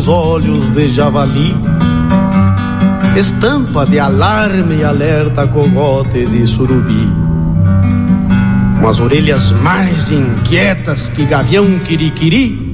seus olhos de javali, estampa de alarme e alerta cogote de surubi. Com as orelhas mais inquietas que gavião quiriquiri,